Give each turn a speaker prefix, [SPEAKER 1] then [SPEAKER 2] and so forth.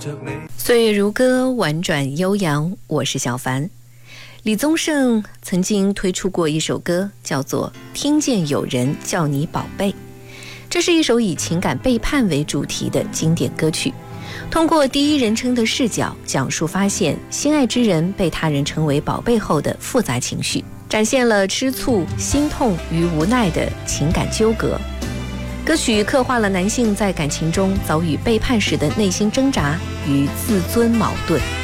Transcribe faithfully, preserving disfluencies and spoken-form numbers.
[SPEAKER 1] 岁月如歌，婉转悠扬。我是小凡。李宗盛曾经推出过一首歌，叫做《听见有人叫你宝贝》。这是一首以情感背叛为主题的经典歌曲，通过第一人称的视角，讲述发现心爱之人被他人称为宝贝后的复杂情绪，展现了吃醋、心痛与无奈的情感纠葛。歌曲刻画了男性在感情中遭遇背叛时的内心挣扎与自尊矛盾。